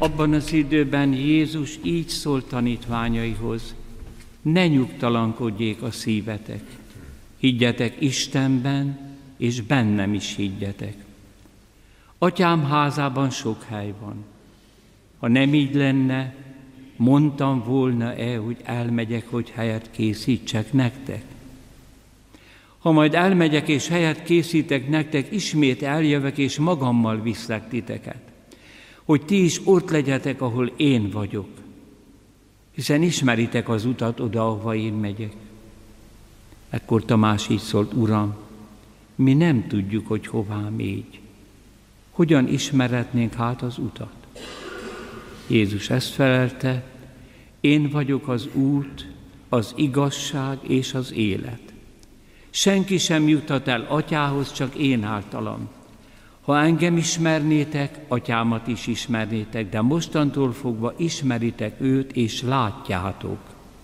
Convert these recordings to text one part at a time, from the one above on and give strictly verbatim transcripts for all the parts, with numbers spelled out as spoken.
Abban az időben Jézus így szólt tanítványaihoz: ne nyugtalankodjék a szívetek, higgyetek Istenben, és bennem is higgyetek. Atyám házában sok hely van. Ha nem így lenne, mondtam volna-e, hogy elmegyek, hogy helyet készítsek nektek? Ha majd elmegyek és helyet készítek nektek, ismét eljövök és magammal viszlek titeket, hogy ti is ott legyetek, ahol én vagyok, hiszen ismeritek az utat oda, ahova én megyek. Ekkor Tamás így szólt: Uram, mi nem tudjuk, hogy hová mégy. Hogyan ismerhetnénk hát az utat? Jézus ezt felelte: én vagyok az út, az igazság és az élet. Senki sem juthat el Atyához, csak én általam. Ha engem ismernétek, Atyámat is ismernétek, de mostantól fogva ismeritek őt, és látjátok.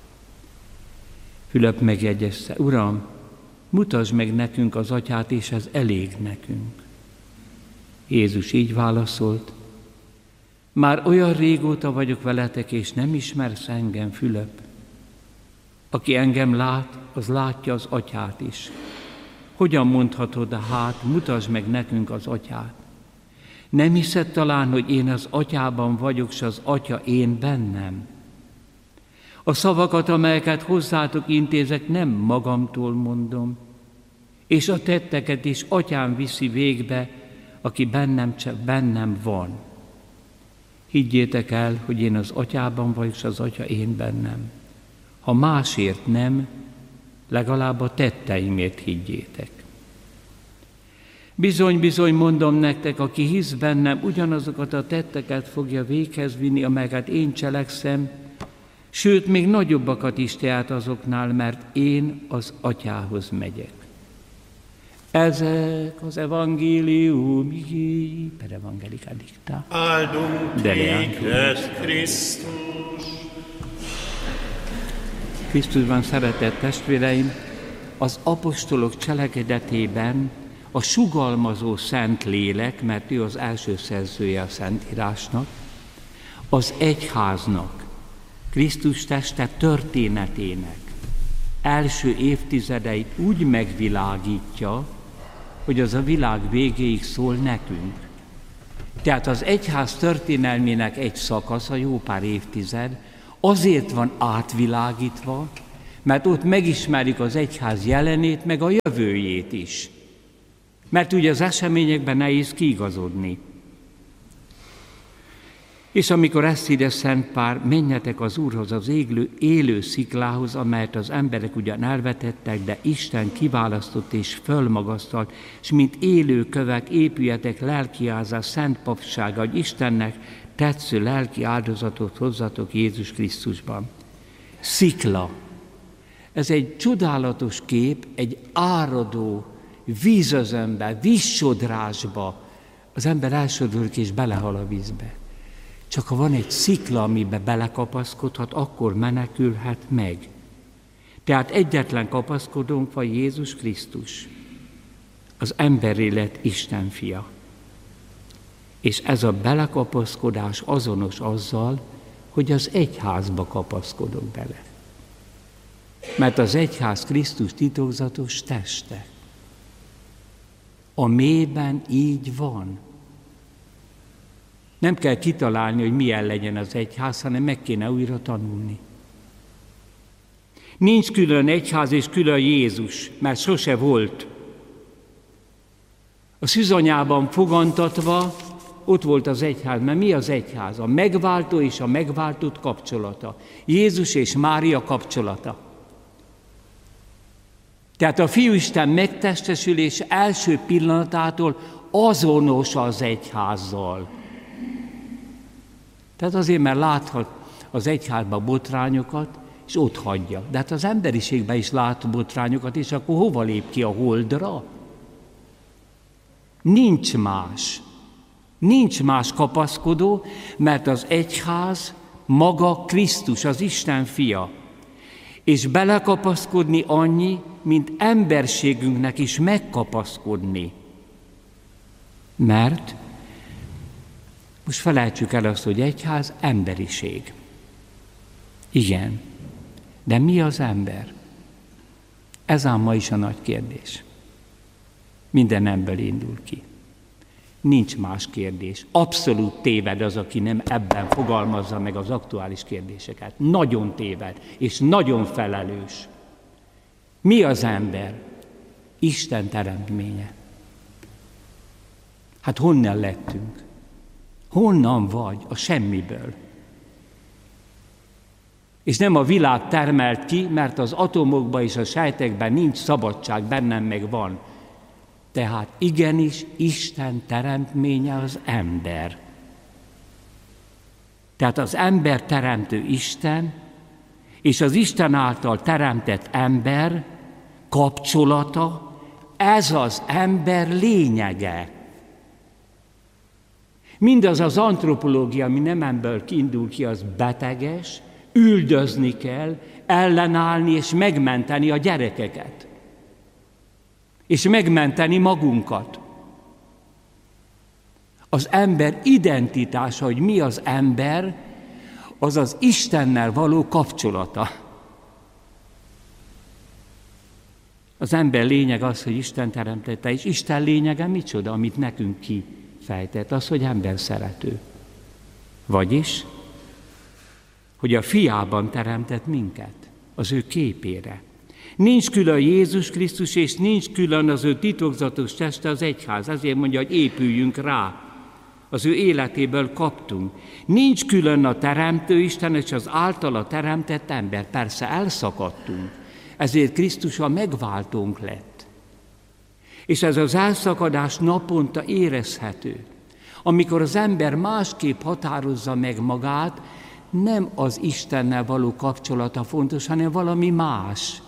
Fülöp megjegyezte: Uram, mutasd meg nekünk az Atyát, és ez elég nekünk. Jézus így válaszolt: már olyan régóta vagyok veletek, és nem ismersz engem, Fülöp? Aki engem lát, az látja az Atyát is. Hogyan mondhatod hát, mutasd meg nekünk az Atyát? Nem hiszed talán, hogy én az Atyában vagyok, s az Atya én bennem? A szavakat, amelyeket hozzátok intézek, nem magamtól mondom, és a tetteket is Atyám viszi végbe, aki bennem csak bennem van. Higgyétek el, hogy én az Atyában vagyok, és az Atya én bennem. Ha másért nem, legalább a tetteimért higgyétek. Bizony, bizony mondom nektek, aki hisz bennem, ugyanazokat a tetteket fogja véghez vinni, amelyeket én cselekszem, sőt, még nagyobbakat is tehet azoknál, mert én az Atyához megyek. Ezek az evangélium igéi, per evangelika dicta. Áldunk téged, Krisztus! Krisztusban szeretett testvéreim, az apostolok cselekedetében a sugalmazó Szentlélek, mert ő az első szerzője a Szentírásnak, az egyháznak, Krisztus teste történetének első évtizedeit úgy megvilágítja, hogy az a világ végéig szól nekünk. Tehát az egyház történelmének egy szakasza, jó pár évtized, azért van átvilágítva, mert ott megismerjük az egyház jelenét, meg a jövőjét is. Mert ugye az eseményekben nehéz kiigazodni. És amikor ezt írja Szent Pál, menjetek az Úrhoz, az églő, élő sziklához, amelyet az emberek ugyan elvetettek, de Isten kiválasztott és fölmagasztalt, és mint élő kövek épüljetek lelkiázás, szent papsága, hogy Istennek tetsző lelki áldozatot hozzatok Jézus Krisztusban. Szikla. Ez egy csodálatos kép, egy áradó vízözönbe, vízsodrásba. Az ember elsodorlik és belehal a vízbe. Csak ha van egy szikla, amibe belekapaszkodhat, akkor menekülhet meg. Tehát egyetlen kapaszkodónk van, Jézus Krisztus, az emberré lett Isten fia. És ez a belekapaszkodás azonos azzal, hogy az egyházba kapaszkodok bele. Mert az egyház Krisztus titokzatos teste. A mélyben így van. Nem kell kitalálni, hogy milyen legyen az egyház, hanem meg kéne újra tanulni. Nincs külön egyház és külön Jézus, mert sose volt. A szűzanyában fogantatva ott volt az egyház, mert mi az egyház? A megváltó és a megváltott kapcsolata. Jézus és Mária kapcsolata. Tehát a Fiúisten megtestesülés első pillanatától azonos az egyházzal. Tehát azért, mert láthat az egyházban botrányokat, és ott hagyja. De hát az emberiségben is lát botrányokat, és akkor hova lép ki, a holdra? Nincs más. Nincs más kapaszkodó, mert az egyház maga Krisztus, az Isten fia. És belekapaszkodni annyi, mint emberségünknek is megkapaszkodni. Mert Most felejtsük el azt, hogy egyház emberiség. Igen, de mi az ember? Ez ám ma is a nagy kérdés. Minden ebből indul ki. Nincs más kérdés. Abszolút téved az, aki nem ebben fogalmazza meg az aktuális kérdéseket. Nagyon téved, és nagyon felelős. Mi az ember? Isten teremtménye. Hát honnan lettünk? Honnan vagy? A semmiből. És nem a világ termelt ki, mert az atomokban és a sejtekben nincs szabadság, bennem meg van. Tehát igenis Isten teremtménye az ember. Tehát az ember teremtő Isten, és az Isten által teremtett ember kapcsolata, ez az ember lényege. Mindaz az antropológia, ami nem ebből kiindul ki, az beteges, üldözni kell, ellenállni és megmenteni a gyerekeket. És megmenteni magunkat. Az ember identitása, hogy mi az ember, az az Istennel való kapcsolata. Az ember lényeg az, hogy Isten teremtette, és Isten lényege micsoda, amit nekünk kifejtett, az, hogy ember szerető. Vagyis, hogy a fiában teremtett minket, az ő képére. Nincs külön Jézus Krisztus, és nincs külön az ő titokzatos teste, az egyház. Ezért mondja, hogy épüljünk rá. Az ő életéből kaptunk. Nincs külön a teremtő Isten, és az általa teremtett ember. Persze elszakadtunk. Ezért Krisztus a megváltónk lett. És ez az elszakadás naponta érezhető. Amikor az ember másképp határozza meg magát, nem az Istennel való kapcsolata fontos, hanem valami más.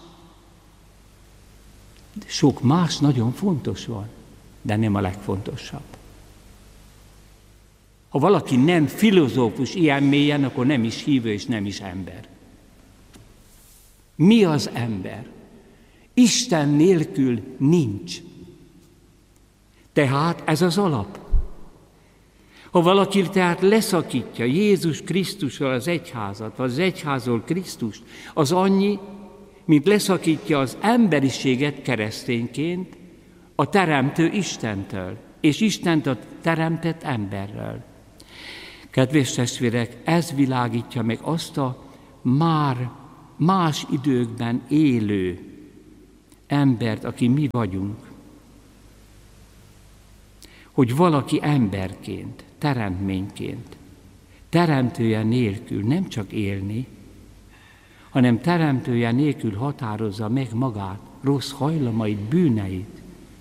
Sok más nagyon fontos van, de nem a legfontosabb. Ha valaki nem filozófus ilyen mélyen, akkor nem is hívő és nem is ember. Mi az ember? Isten nélkül nincs. Tehát ez az alap. Ha valaki tehát leszakítja Jézus Krisztusról az egyházat, vagy az egyházról Krisztust, az annyi, mint leszakítja az emberiséget keresztényként a teremtő Istentől, és Istent a teremtett emberről. Kedves testvérek, ez világítja meg azt a már más időkben élő embert, aki mi vagyunk. Hogy valaki emberként, teremtményként, teremtője nélkül nem csak élni, hanem teremtője nélkül határozza meg magát, rossz hajlamait, bűneit.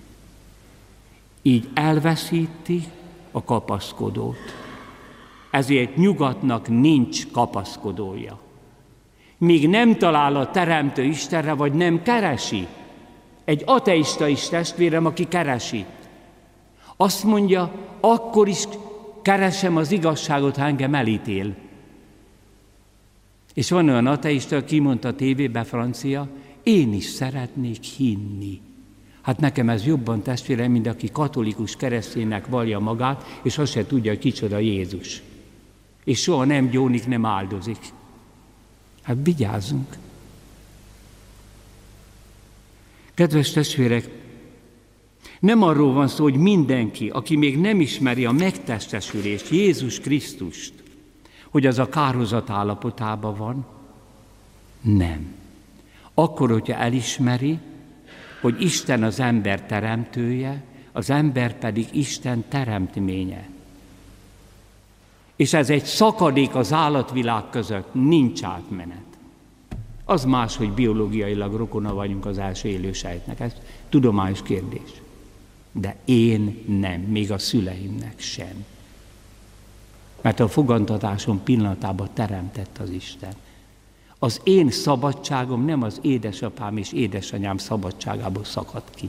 Így elveszíti a kapaszkodót. Ezért nyugatnak nincs kapaszkodója. Míg nem talál a teremtő Istenre, vagy nem keresi. Egy ateista is testvérem, aki keresi. Azt mondja, akkor is keresem az igazságot, ha engem elítél. És van olyan ateista, aki mondta a tévébe, francia, én is szeretnék hinni. Hát nekem ez jobban testvérem, mint aki katolikus kereszténynek vallja magát, és azt se tudja, hogy kicsoda Jézus. És soha nem gyónik, nem áldozik. Hát vigyázzunk. Kedves testvérek, nem arról van szó, hogy mindenki, aki még nem ismeri a megtestesülést, Jézus Krisztust, hogy az a kárhozat állapotában van. Nem. Akkor, hogyha elismeri, hogy Isten az ember teremtője, az ember pedig Isten teremtménye. És ez egy szakadék az állatvilág között, nincs átmenet. Az más, hogy biológiailag rokona vagyunk az első élő sejtnek, ez tudományos kérdés. De én nem, még a szüleimnek sem. Mert a fogantatásom pillanatában teremtett az Isten. Az én szabadságom nem az édesapám és édesanyám szabadságából szakad ki.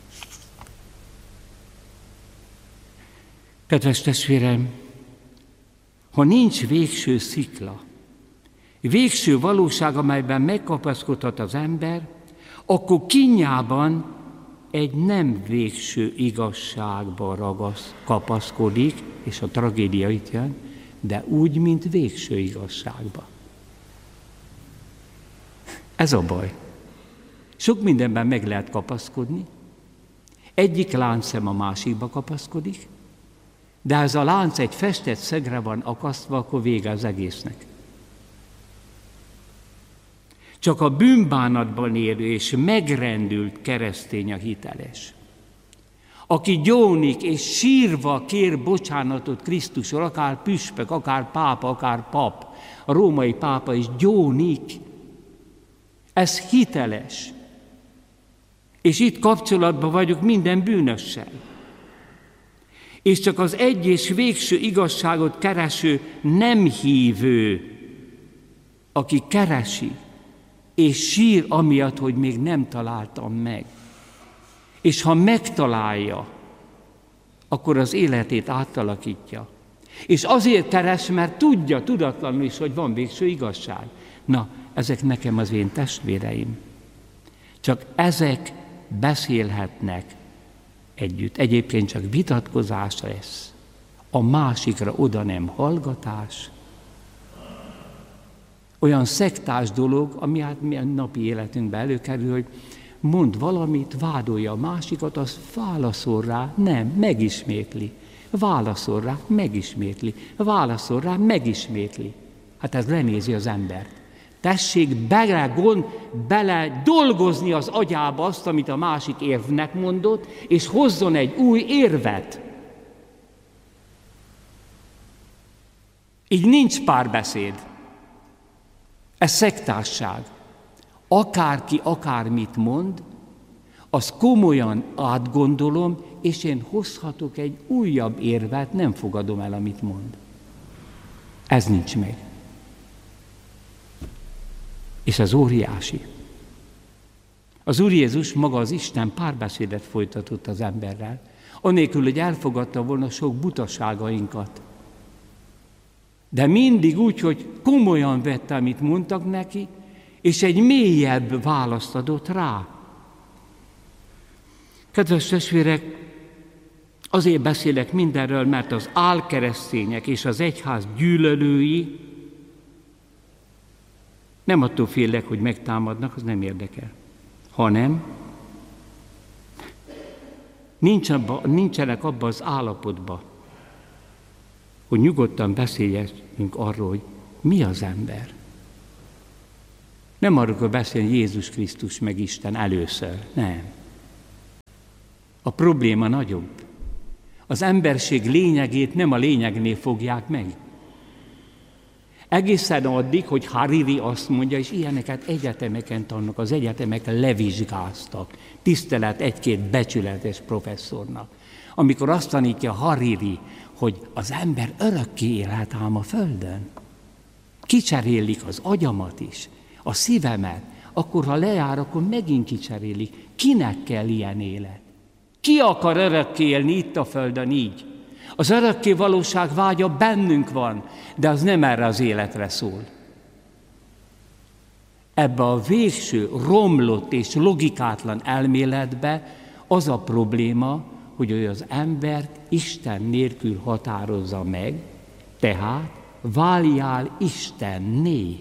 Kedves testvérem, ha nincs végső szikla, végső valóság, amelyben megkapaszkodhat az ember, akkor kínjában egy nem végső igazságba ragasz, kapaszkodik, és a tragédia itt jön, de úgy, mint végső igazságba. Ez a baj. Sok mindenben meg lehet kapaszkodni, egyik láncszem a másikba kapaszkodik, de ha ez a lánc egy festett szögre van akasztva, akkor vége az egésznek. Csak a bűnbánatban élő és megrendült keresztény a hiteles. Aki gyónik és sírva kér bocsánatot Krisztusról, akár püspök, akár pápa, akár pap, a római pápa is gyónik. Ez hiteles. És itt kapcsolatban vagyok minden bűnössel. És csak az egy és végső igazságot kereső nem hívő, aki keresi, és sír amiatt, hogy még nem találtam meg. És ha megtalálja, akkor az életét átalakítja. És azért keres, mert tudja tudatlanul is, hogy van végső igazság. Na, ezek nekem az én testvéreim. Csak ezek beszélhetnek együtt. Egyébként csak vitatkozás lesz. A másikra oda nem hallgatás. Olyan szektás dolog, ami hát milyen napi életünkben előkerül, hogy mond valamit, vádolja a másikat, az válaszol rá, nem, megismétli. Válaszol rá, megismétli. Válaszol rá, megismétli. Hát ez lenézi az embert. Tessék bele, gond, bele dolgozni az agyába azt, amit a másik érvnek mondott, és hozzon egy új érvet. Így nincs párbeszéd. Ez szektárság. Akárki akármit mond, azt komolyan átgondolom, és én hozhatok egy újabb érvet, nem fogadom el, amit mond. Ez nincs meg. És ez óriási. Az Úr Jézus maga az Isten párbeszédet folytatott az emberrel, anélkül, hogy elfogadta volna sok butaságainkat. De mindig úgy, hogy komolyan vette, amit mondtak neki, és egy mélyebb választ adott rá. Kedves testvérek, azért beszélek mindenről, mert az álkeresztények és az egyház gyűlölői, nem attól félek, hogy megtámadnak, az nem érdekel, hanem nincs abba, nincsenek abban az állapotban, hogy nyugodtan beszéljünk arról, hogy mi az ember. Nem arról kell beszélni Jézus Krisztus meg Isten először, nem. A probléma nagyobb. Az emberség lényegét nem a lényegnél fogják meg. Egészen addig, hogy Hariri azt mondja, és ilyeneket egyetemeken tanulnak, az egyetemek levizsgáztak. Tisztelet egy-két becsületes professzornak. Amikor azt tanítja Hariri, hogy az ember örökké élhet ám a földön. Kicserélik az agyamat is, a szívemet, akkor ha lejár, akkor megint kicserélik. Kinek kell ilyen élet? Ki akar örökké élni itt a földön így? Az örökké valóság vágya bennünk van, de az nem erre az életre szól. Ebbe a végső, romlott és logikátlan elméletbe az a probléma, hogy az embert Isten nélkül határozza meg, tehát váljál Istenné.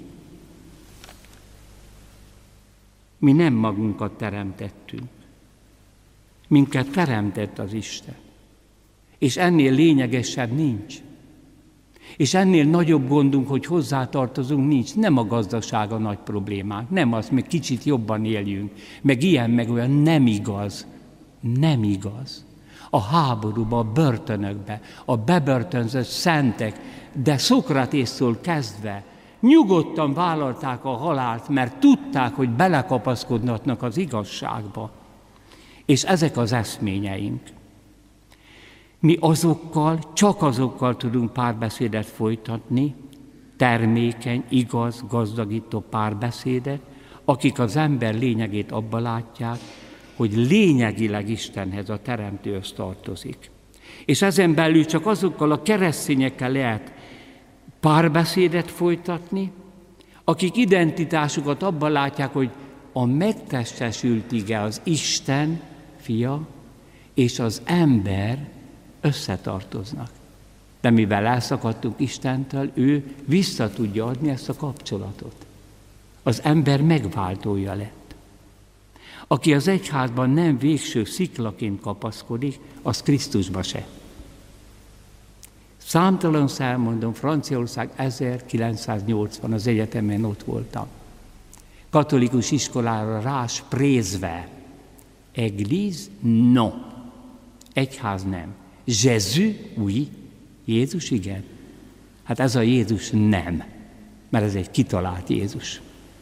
Mi nem magunkat teremtettünk. Minket teremtett az Isten. És ennél lényegesebb nincs. És ennél nagyobb gondunk, hogy hozzátartozunk, nincs. Nem a gazdaság a nagy problémánk, nem az, meg kicsit jobban éljünk, meg ilyen, meg olyan, nem igaz. Nem igaz. A háborúba, a börtönökbe, a bebörtönzött szentek, de Szokratésztől kezdve nyugodtan vállalták a halált, mert tudták, hogy belekapaszkodnak az igazságba. És ezek az eszményeink. Mi azokkal, csak azokkal tudunk párbeszédet folytatni, termékeny, igaz, gazdagító párbeszédet, akik az ember lényegét abba látják, hogy lényegileg Istenhez, a Teremtőhöz tartozik. És ezen belül csak azokkal a keresztényekkel lehet párbeszédet folytatni, akik identitásukat abban látják, hogy a megtestesült ige az Isten fia és az ember összetartoznak. De mivel elszakadtunk Istentől, ő vissza tudja adni ezt a kapcsolatot. Az ember megváltója lett. Aki az egyházban nem végső sziklaként kapaszkodik, az Krisztusba se. Számtalanszor elmondom, Franciaország ezerkilencszáznyolcvan, az egyetemen ott voltam. Katolikus iskolára rásprézve. Église, non. Egyház nem. Jézus, oui. Jézus, igen. Hát ez a Jézus nem, mert ez egy kitalált Jézus.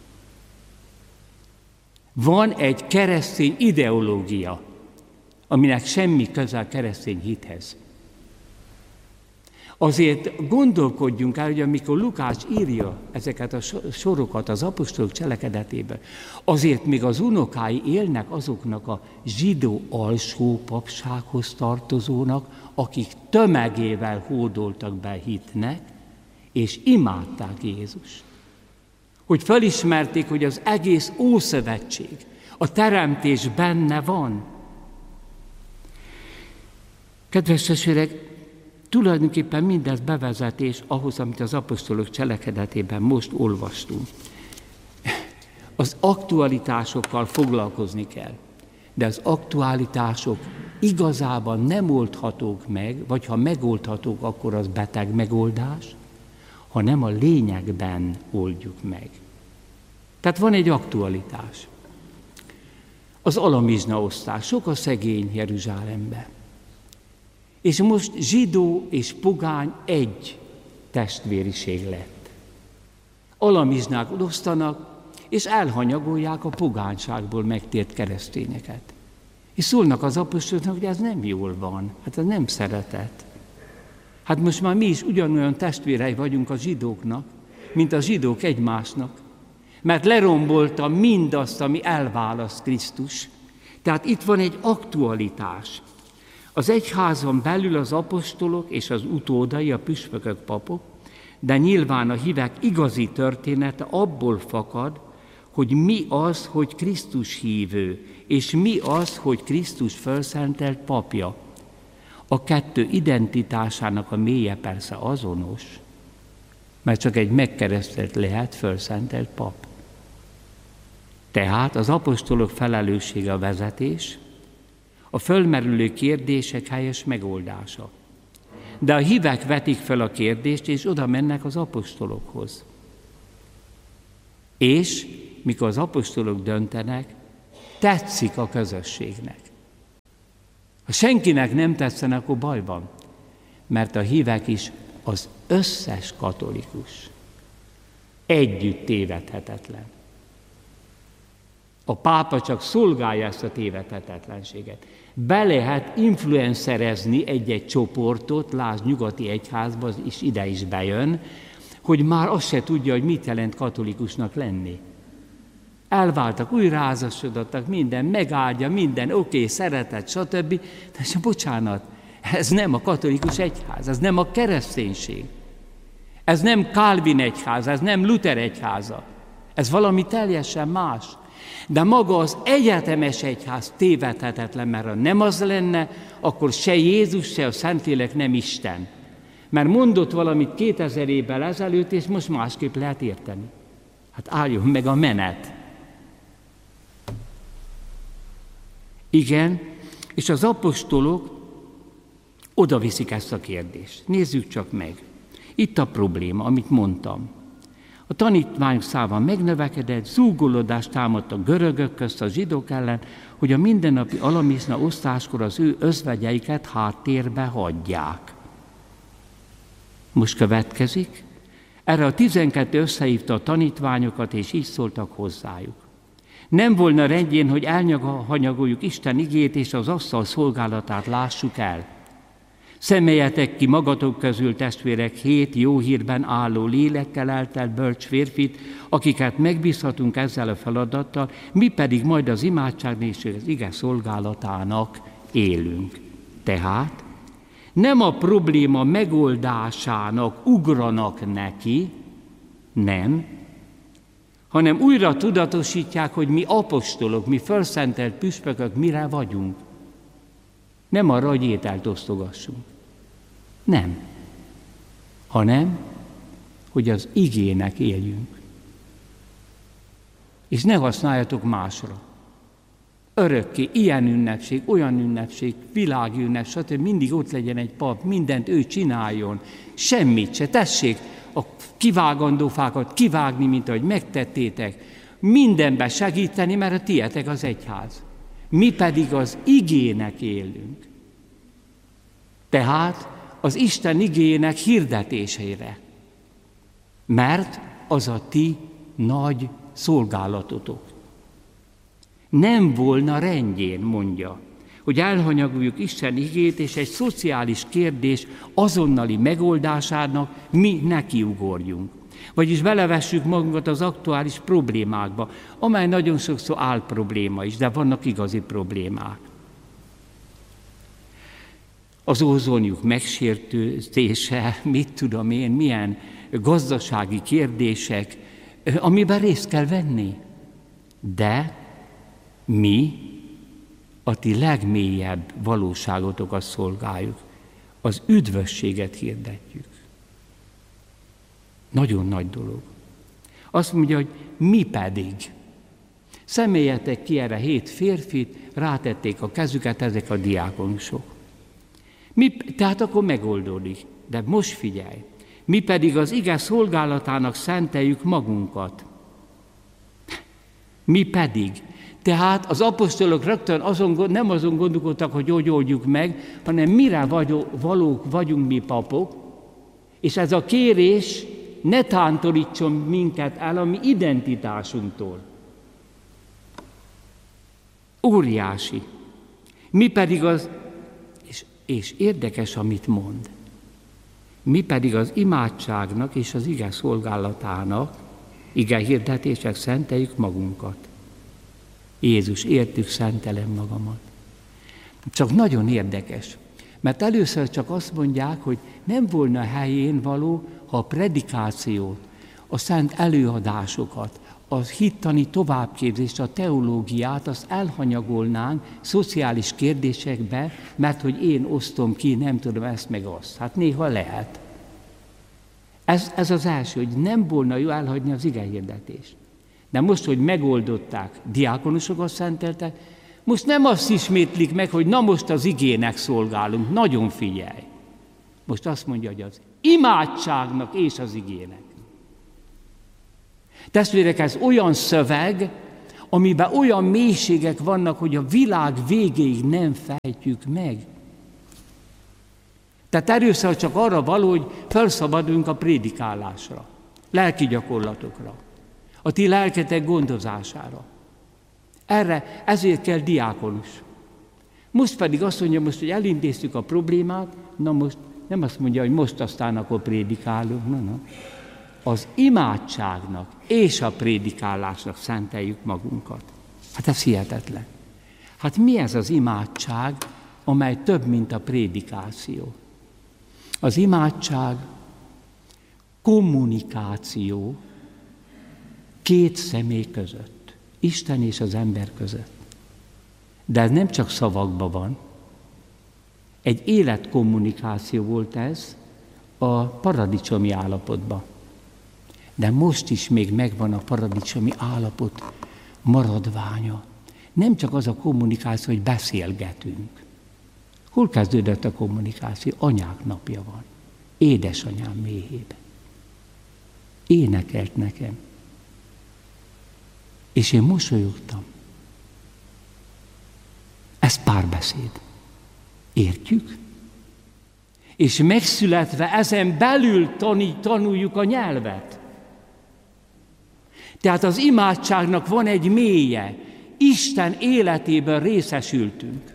Van egy keresztény ideológia, aminek semmi köze a keresztény hithez. Azért gondolkodjunk el, hogy amikor Lukács írja ezeket a sorokat az apostolok cselekedetében, azért még az unokái élnek azoknak a zsidó alsó papsághoz tartozónak, akik tömegével hódoltak be hitnek, és imádták Jézust. Hogy felismerték, hogy az egész Ószövetség, a teremtés benne van. Kedves testvérek, tulajdonképpen mindez bevezetés ahhoz, amit az apostolok cselekedetében most olvastunk. Az aktualitásokkal foglalkozni kell, de az aktualitások igazában nem oldhatók meg, vagy ha megoldhatók, akkor az beteg megoldás, ha nem a lényegben oldjuk meg. Tehát van egy aktualitás. Az alamizsna osztás, sok a szegény Jeruzsálemben. És most zsidó és pogány egy testvériség lett. Alamizsnák osztanak, és elhanyagolják a pogányságból megtért keresztényeket. És szólnak az apostoloknak, hogy ez nem jól van, hát ez nem szeretet. Hát most már mi is ugyanolyan testvérei vagyunk a zsidóknak, mint a zsidók egymásnak, mert lerombolta mindazt, ami elválaszt Krisztus. Tehát itt van egy aktualitás. Az egyházon belül az apostolok és az utódai, a püspökök, papok, de nyilván a hívek igazi története abból fakad, hogy mi az, hogy Krisztus hívő, és mi az, hogy Krisztus felszentelt papja. A kettő identitásának a mélye persze azonos, mert csak egy megkeresztelt lehet felszentelt pap. Tehát az apostolok felelőssége a vezetés, a fölmerülő kérdések helyes megoldása. De a hívek vetik fel a kérdést, és oda mennek az apostolokhoz. És mikor az apostolok döntenek, tetszik a közösségnek. Ha senkinek nem tetszen, akkor baj van, mert a hívek is, az összes katolikus együtt tévedhetetlen. A pápa csak szolgálja ezt a tévedhetetlenséget. Be lehet influencerezni egy-egy csoportot, lásd nyugati egyházba, és ide is bejön, hogy már azt se tudja, hogy mit jelent katolikusnak lenni. Elváltak, újra házasodottak, minden megáldja, minden oké, okay, szeretet, stb. De bocsánat, ez nem a katolikus egyház, ez nem a kereszténység. Ez nem Calvin egyház, ez nem Luther egyháza. Ez valami teljesen más. De maga az egyetemes egyház tévedhetetlen, mert ha nem az lenne, akkor se Jézus, se a Szentlélek nem Isten. Mert mondott valamit kétezer évvel ezelőtt, és most másképp lehet érteni. Hát álljon meg a menet. Igen, és az apostolok oda viszik ezt a kérdést. Nézzük csak meg. Itt a probléma, amit mondtam. A tanítványok száma megnövekedett, zúgolódást támadt a görögök közt a zsidók ellen, hogy a mindennapi alamizsna osztáskor az ő özvegyeiket háttérbe hagyják. Most következik. Erre a tizenkettő összehívta a tanítványokat, és így szóltak hozzájuk. Nem volna rendjén, hogy elhanyagoljuk Isten igét, és az asztal szolgálatát lássuk el. Szemeljetek ki magatok közül, testvérek, hét jó hírben álló lélekkel eltelt bölcs férfit, akiket megbízhatunk ezzel a feladattal, mi pedig majd az imádság és az ige szolgálatának élünk. Tehát nem a probléma megoldásának ugranak neki, nem, hanem újra tudatosítják, hogy mi apostolok, mi felszentelt püspökök mire vagyunk. Nem arra, hogy ételt osztogassunk. Nem. Hanem, hogy az igének éljünk. És ne használjatok másra. Örökké, ilyen ünnepség, olyan ünnepség, világi ünnep, stb. Mindig ott legyen egy pap, mindent ő csináljon, semmit se. Tessék a kivágandó fákat kivágni, mint ahogy megtettétek, mindenben segíteni, mert a tietek az egyház. Mi pedig az igének élünk. Tehát az Isten igének hirdetésére. Mert az a ti nagy szolgálatotok. Nem volna rendjén, mondja, hogy elhanyagoljuk Isten igét, és egy szociális kérdés azonnali megoldásának mi nekiugorjunk. Vagyis belevessük magunkat az aktuális problémákba, amely nagyon sokszor álprobléma is, de vannak igazi problémák. Az ózonjuk megsértése, mit tudom én, milyen gazdasági kérdések, amiben részt kell venni. De mi a ti legmélyebb valóságotokat szolgáljuk, az üdvösséget hirdetjük. Nagyon nagy dolog. Azt mondja, hogy mi pedig. Személyetek ki erre hét férfit, rátették a kezüket ezek a diákonusok. Mi, tehát akkor megoldódik. De most figyelj, mi pedig az ige szolgálatának szenteljük magunkat. Mi pedig. Tehát az apostolok rögtön azon, nem azon gondolkodtak, hogy hogy oldjuk meg, hanem mire vagyok, valók vagyunk mi papok, és ez a kérés ne tántorítson minket el a mi identitásunktól. Óriási. Mi pedig az, és, és érdekes, amit mond, mi pedig az imádságnak és az ige szolgálatának, ige hirdetések szenteljük magunkat. Jézus, értük, szentelem magamat. Csak nagyon érdekes, mert először csak azt mondják, hogy nem volna helyén való, ha a predikációt, a szent előadásokat, a hittani továbbképzést, a teológiát, azt elhanyagolnánk szociális kérdésekbe, mert hogy én osztom ki, nem tudom ezt meg azt. Hát néha lehet. Ez, ez az első, hogy nem volna jó elhagyni az igehirdetést. De most, hogy megoldották, diákonusokat szenteltek, most nem azt ismétlik meg, hogy na most az igének szolgálunk, nagyon figyelj. Most azt mondja, hogy az imádságnak és az igének. Testvérek, ez olyan szöveg, amiben olyan mélységek vannak, hogy a világ végéig nem fejtjük meg. Tehát először csak arra való, hogy felszabadulunk a prédikálásra, lelki gyakorlatokra, a ti lelketek gondozására. Erre, ezért kell diákonus. Most pedig azt mondja, most, hogy elintéztük a problémát, na most nem azt mondja, hogy most aztán akkor prédikálunk, na, na. Az imádságnak és a prédikálásnak szenteljük magunkat. Hát ez hihetetlen. Hát mi ez az imádság, amely több, mint a prédikáció? Az imádság kommunikáció két személy között, Isten és az ember között. De ez nem csak szavakban van. Egy életkommunikáció volt ez a paradicsomi állapotban. De most is még megvan a paradicsomi állapot maradványa. Nem csak az a kommunikáció, hogy beszélgetünk. Hol kezdődött a kommunikáció? Anyák napja van. Édesanyám méhében. Énekelt nekem. És én mosolyogtam. Ez párbeszéd. Értjük? És megszületve ezen belül tanít, tanuljuk a nyelvet. Tehát az imádságnak van egy mélye. Isten életében részesültünk.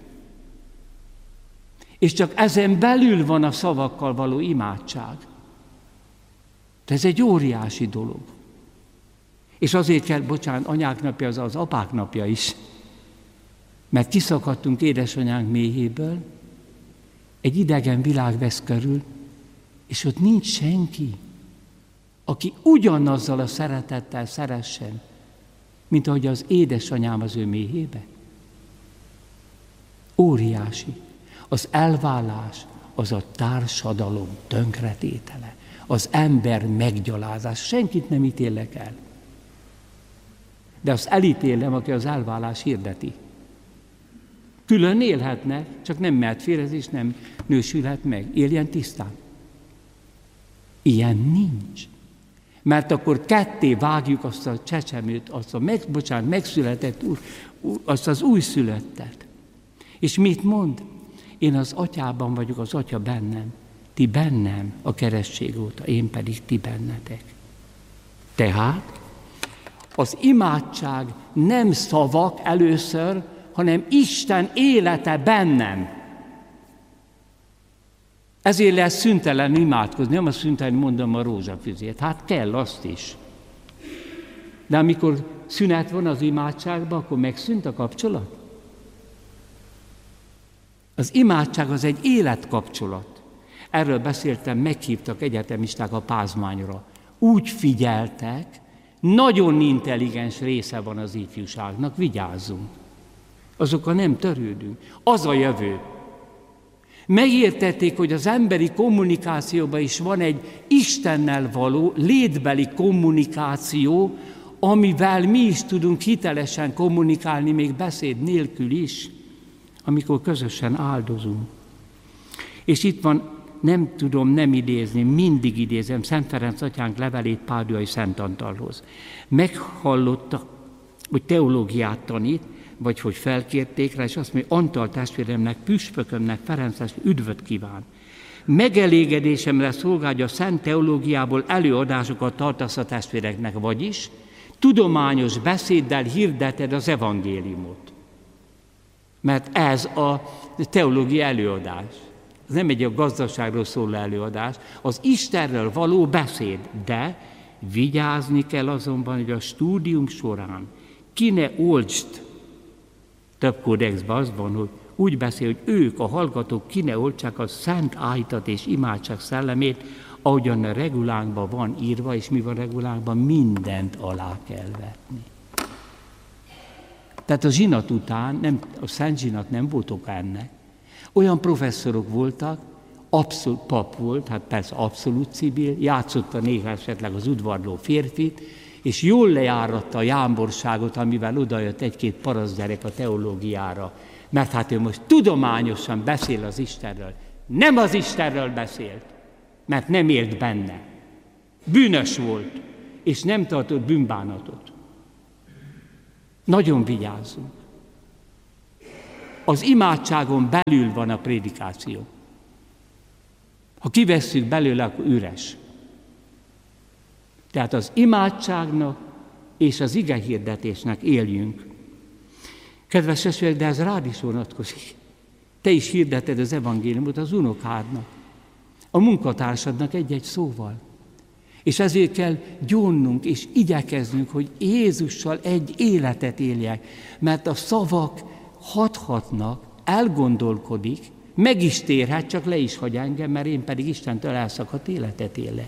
És csak ezen belül van a szavakkal való imádság. De ez egy óriási dolog. És azért kell, bocsánat, anyák napja az az apák napja is. Mert kiszakadtunk édesanyánk méhéből, egy idegen világ vesz körül, és ott nincs senki, aki ugyanazzal a szeretettel szeressen, mint ahogy az édesanyám az ő méhébe. Óriási. Az elválás az a társadalom tönkretétele, az ember meggyalázás. Senkit nem ítélek el. De azt elítélem, aki az elválás hirdeti. Külön élhetne, csak nem mehet férhez, és nem nősülhet meg. Éljen tisztán. Ilyen nincs. Mert akkor ketté vágjuk azt a csecsemőt, azt a meg, bocsánat, megszületett, azt az újszülöttet. És mit mond? Én az atyában vagyok, az atya bennem. Ti bennem a keresztség óta, én pedig ti bennetek. Tehát az imádság nem szavak először, hanem Isten élete bennem. Ezért lesz szüntelen imádkozni, nem a szüntelen mondom a rózsafüzét. Hát kell azt is. De amikor szünet van az imádságban, akkor megszűnt a kapcsolat. Az imádság az egy életkapcsolat. Erről beszéltem, meghívtak egyetemisták a pázmányra. Úgy figyeltek, nagyon intelligens része van az ifjúságnak, vigyázzunk. Azokkal nem törődünk. Az a jövő. Megértették, hogy az emberi kommunikációban is van egy Istennel való, létbeli kommunikáció, amivel mi is tudunk hitelesen kommunikálni, még beszéd nélkül is, amikor közösen áldozunk. És itt van, nem tudom nem idézni, mindig idézem Szent Ferenc atyánk levelét Páduai Szent Antalhoz. Meghallotta, hogy teológiát tanít, vagy hogy felkérték rá, és azt mondja, Antal testvéremnek, püspökömnek, Ferences üdvöt kíván. Megelégedésemre szolgálja a szent teológiából előadásokat tartasz a testvéreknek, vagyis tudományos beszéddel hirdeted az evangéliumot. Mert ez a teológia előadás. Ez nem egy a gazdaságról szóló előadás, az Istenről való beszéd. De vigyázni kell azonban, hogy a stúdium során ki ne oltsd. Több kódexben az van, hogy úgy beszél, hogy ők, a hallgatók ki ne oltsák a szent áhítat és imádság szellemét, ahogyan a regulánkban van írva, és mi van regulánkban, mindent alá kell vetni. Tehát a zsinat után, nem, a szent zsinat nem volt oka ennek. Olyan professzorok voltak, abszolút pap volt, hát persze abszolút civil, játszotta néha esetleg az udvarló férfit, és jól lejáratta a jámborságot, amivel odajött egy-két parasztgyerek a teológiára. Mert hát ő most tudományosan beszél az Istenről. Nem az Istenről beszélt, mert nem élt benne. Bűnös volt, és nem tartott bűnbánatot. Nagyon vigyázzunk. Az imádságon belül van a prédikáció. Ha kivesszük belőle, akkor üres. Tehát az imádságnak és az igehirdetésnek éljünk. Kedves testvérek, de ez rád is vonatkozik. Te is hirdeted az evangéliumot az unokádnak, a munkatársadnak egy-egy szóval. És ezért kell gyónnunk és igyekeznünk, hogy Jézussal egy életet éljek, mert a szavak hathatnak, elgondolkodik, meg is térhet, csak le is hagy engem, mert én pedig Istentől elszakadt életet élek.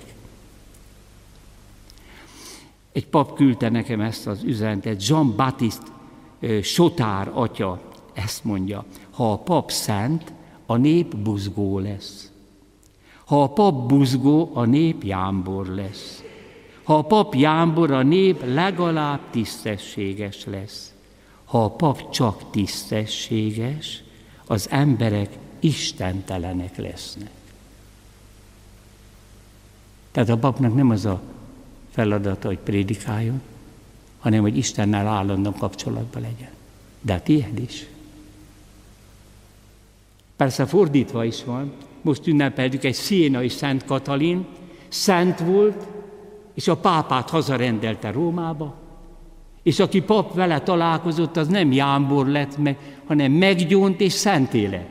Egy pap küldte nekem ezt az üzenetet, Jean-Baptiste Sotár atya ezt mondja, ha a pap szent, a nép buzgó lesz. Ha a pap buzgó, a nép jámbor lesz. Ha a pap jámbor, a nép legalább tisztességes lesz. Ha a pap csak tisztességes, az emberek istentelenek lesznek. Tehát a papnak nem az a feladata, hogy prédikáljon, hanem hogy Istennel állandóan kapcsolatban legyen. De a tiéd is. Persze fordítva is van. Most ünnepeljük egy szienai Szent Katalin, szent volt, és a pápát hazarendelte Rómába, és aki pap vele találkozott, az nem jámbor lett meg, hanem meggyónt és szenté lett.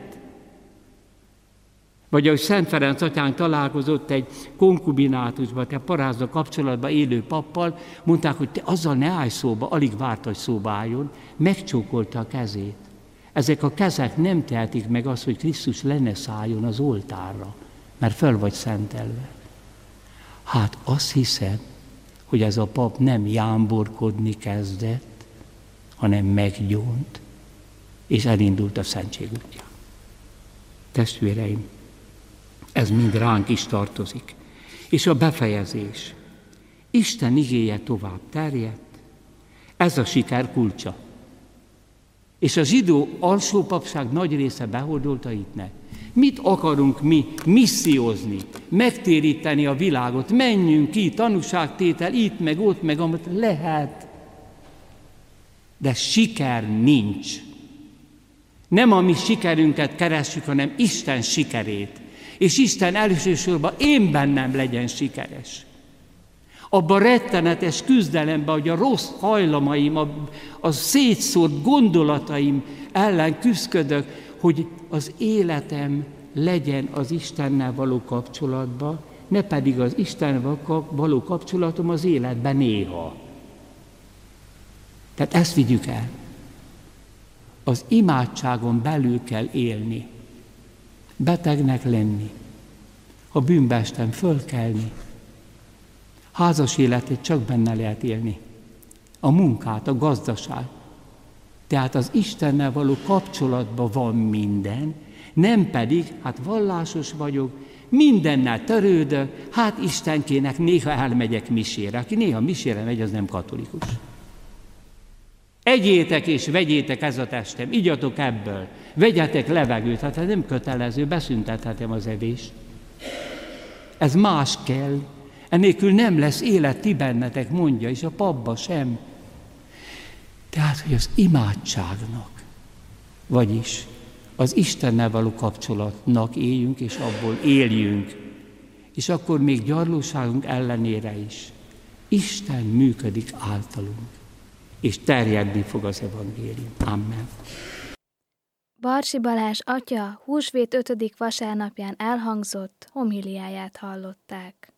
Vagy ahogy Szent Ferenc atyánk találkozott egy konkubinátusban, te parázda kapcsolatban élő pappal, mondták, hogy te azzal ne állj szóba, alig várt, hogy szóba álljon, megcsókolta a kezét. Ezek a kezek nem tehetik meg azt, hogy Krisztus le ne szálljon az oltárra, mert föl vagy szentelve. Hát azt hiszem, hogy ez a pap nem jámborkodni kezdett, hanem meggyónt, és elindult a szentség útján. Testvéreim, ez mind ránk is tartozik. És a befejezés. Isten igéje tovább terjedt, ez a siker kulcsa. És a zsidó alsópapság nagy része behordolta itt ne. Mit akarunk mi missziózni, megtéríteni a világot, menjünk ki, tanúságtétel, itt meg ott meg, amit lehet. De siker nincs. Nem a mi sikerünket keressük, hanem Isten sikerét. És Isten elsősorban én bennem legyen sikeres. Abban a rettenetes küzdelemben, hogy a rossz hajlamaim, a, a szétszórt gondolataim ellen küzdködök, hogy az életem legyen az Istennel való kapcsolatban, ne pedig az Istennel való kapcsolatom az életben néha. Tehát ezt vigyük el. Az imádságon belül kell élni, betegnek lenni, ha bűnbe estem, fölkelni. Házas életét csak benne lehet élni. A munkát, a gazdaság. Tehát az Istennel való kapcsolatban van minden, nem pedig, hát vallásos vagyok, mindennel törődök, hát Istenkének néha elmegyek misére. Aki néha misére megy, az nem katolikus. Egyétek és vegyétek ez a testem, igyatok ebből, vegyetek levegőt, hát ez nem kötelező, beszüntethetem az evést. Ez más kell, ennélkül nem lesz élet ti bennetek, mondja, és a papba sem. Tehát, hogy az imádságnak, vagyis az Istennel való kapcsolatnak éljünk, és abból éljünk, és akkor még gyarlóságunk ellenére is Isten működik általunk, és terjedni fog az evangélium. Amen. Barsi Balázs atya húsvét ötödik vasárnapján elhangzott homiliáját hallották.